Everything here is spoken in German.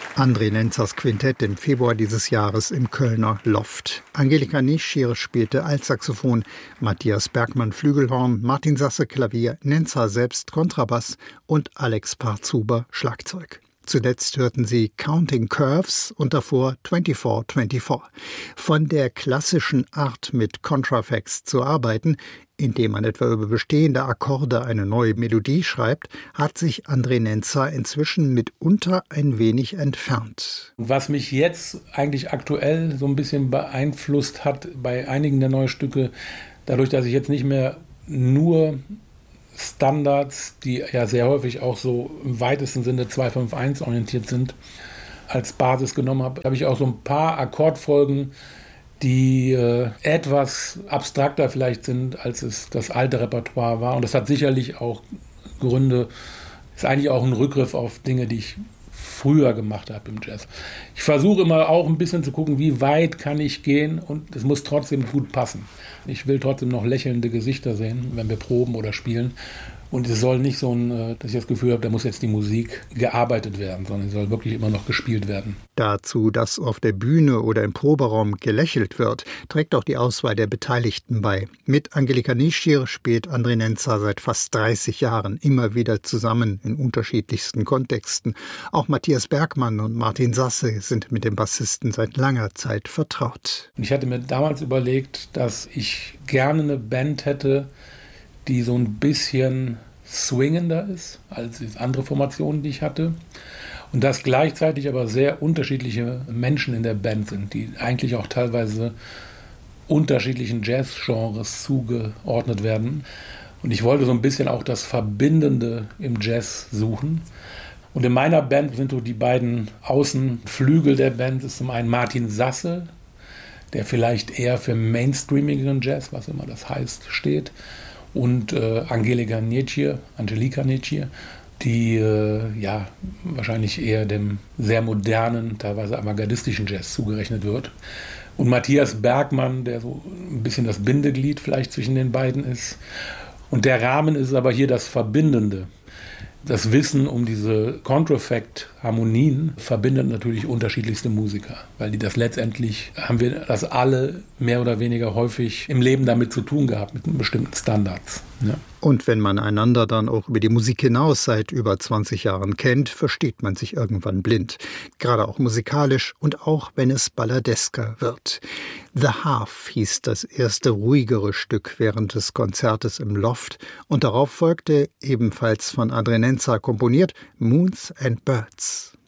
André Nenzers Quintett im Februar dieses Jahres im Kölner Loft. Angelika Nischir spielte Altsaxophon, Matthias Bergmann Flügelhorn, Martin Sasse Klavier, Nenzer selbst Kontrabass und Alex Parzuber Schlagzeug. Zuletzt hörten Sie Counting Curves und davor 2424. Von der klassischen Art, mit Contrafacts zu arbeiten, indem man etwa über bestehende Akkorde eine neue Melodie schreibt, hat sich André Nenzer inzwischen mitunter ein wenig entfernt. Was mich jetzt eigentlich aktuell so ein bisschen beeinflusst hat bei einigen der neuen Stücke, dadurch, dass ich jetzt nicht mehr nur Standards, die ja sehr häufig auch so im weitesten Sinne 2-5-1 orientiert sind, als Basis genommen habe, habe ich auch so ein paar Akkordfolgen, die etwas abstrakter vielleicht sind, als es das alte Repertoire war. Und das hat sicherlich auch Gründe, ist eigentlich auch ein Rückgriff auf Dinge, die ich früher gemacht habe im Jazz. Ich versuche immer auch ein bisschen zu gucken, wie weit kann ich gehen, und es muss trotzdem gut passen. Ich will trotzdem noch lächelnde Gesichter sehen, wenn wir proben oder spielen. Und es soll nicht so dass ich das Gefühl habe, da muss jetzt die Musik gearbeitet werden, sondern es soll wirklich immer noch gespielt werden. Dazu, dass auf der Bühne oder im Proberaum gelächelt wird, trägt auch die Auswahl der Beteiligten bei. Mit Angelika Nischir spielt André Nenzer seit fast 30 Jahren immer wieder zusammen in unterschiedlichsten Kontexten. Auch Matthias Bergmann und Martin Sasse sind mit dem Bassisten seit langer Zeit vertraut. Ich hatte mir damals überlegt, dass ich gerne eine Band hätte, die so ein bisschen swingender ist als die andere Formationen, die ich hatte. Und dass gleichzeitig aber sehr unterschiedliche Menschen in der Band sind, die eigentlich auch teilweise unterschiedlichen Jazz-Genres zugeordnet werden. Und ich wollte so ein bisschen auch das Verbindende im Jazz suchen. Und in meiner Band sind so die beiden Außenflügel der Band. Das ist zum einen Martin Sasse, der vielleicht eher für mainstreamigen Jazz, was immer das heißt, steht. Und Angelika Nischir, die wahrscheinlich eher dem sehr modernen, teilweise avantgardistischen Jazz zugerechnet wird. Und Matthias Bergmann, der so ein bisschen das Bindeglied vielleicht zwischen den beiden ist. Und der Rahmen ist aber hier das Verbindende. Das Wissen um diese Contrafact-Harmonien verbindet natürlich unterschiedlichste Musiker, weil die das letztendlich, haben wir das alle mehr oder weniger häufig im Leben damit zu tun gehabt, mit bestimmten Standards. Ja. Und wenn man einander dann auch über die Musik hinaus seit über 20 Jahren kennt, versteht man sich irgendwann blind. Gerade auch musikalisch und auch wenn es balladesker wird. The Half hieß das erste ruhigere Stück während des Konzertes im Loft und darauf folgte, ebenfalls von André Nenzer komponiert, Moons and Birds.